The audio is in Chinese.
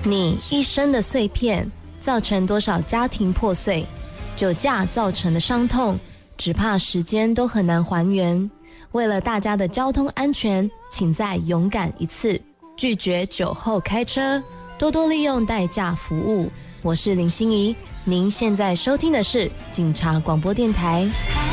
你一生的碎片造成多少家庭破碎？酒驾造成的伤痛，只怕时间都很难还原。为了大家的交通安全，请再勇敢一次，拒绝酒后开车，多多利用代驾服务。我是林心怡，您现在收听的是警察广播电台。